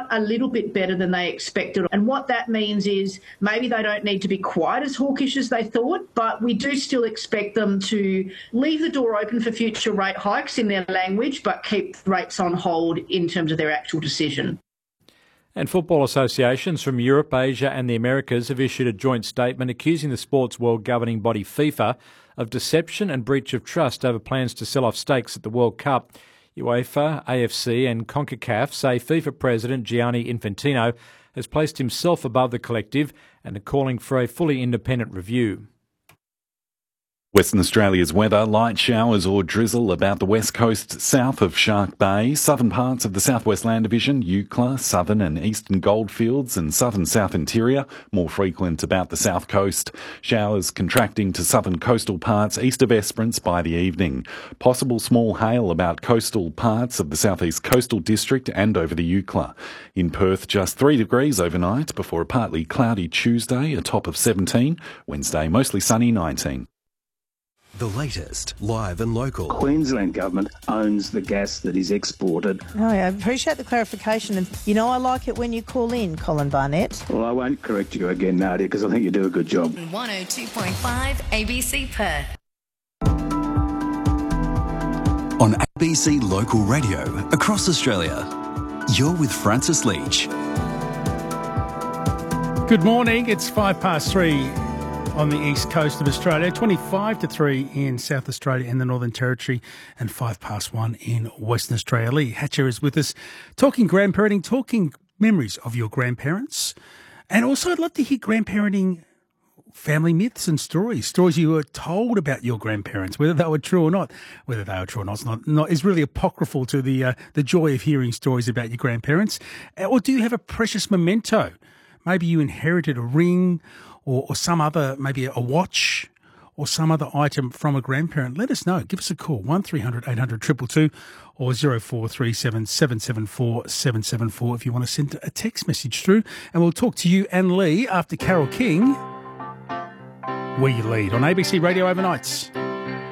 a little bit better than they expected. And what that means is maybe they don't need to be quite as hawkish as they thought, but we do still expect them to leave the door open for future rate hikes in their language, but keep rates on hold in terms of their actual decision. And football associations from Europe, Asia and the Americas have issued a joint statement accusing the sports world governing body FIFA of deception and breach of trust over plans to sell off stakes at the World Cup. UEFA, AFC and CONCACAF say FIFA President Gianni Infantino has placed himself above the collective and are calling for a fully independent review. Western Australia's weather, light showers or drizzle about the west coast south of Shark Bay, southern parts of the Southwest Land Division, Eucla, southern and eastern goldfields and southern south interior, more frequent about the south coast. Showers contracting to southern coastal parts east of Esperance by the evening. Possible small hail about coastal parts of the southeast coastal district and over the Eucla. In Perth, just 3 degrees overnight before a partly cloudy Tuesday, a top of 17. Wednesday, mostly sunny, 19. The latest, live and local. Queensland government owns the gas that is exported. Oh, I appreciate the clarification. And, I like it when you call in, Colin Barnett. Well, I won't correct you again, Nadia, because I think you do a good job. 102.5 ABC Perth. On ABC Local Radio, across Australia, you're with Francis Leach. Good morning, it's 3:05 on the east coast of Australia, 25-3 in South Australia and the Northern Territory, and 1:05 in Western Australia. Lee Hatcher is with us, talking grandparenting, talking memories of your grandparents. And also I'd love to hear grandparenting family myths and stories you were told about your grandparents, whether they were true or not. Whether they were true or not is really apocryphal to the joy of hearing stories about your grandparents. Or do you have a precious memento? Maybe you inherited a ring or some other, maybe a watch or some other item from a grandparent. Let us know. Give us a call, 1300 800 222 or 0437 774 774 if you want to send a text message through. And we'll talk to you and Lee after Carole King, Where You Lead, on ABC Radio Overnights.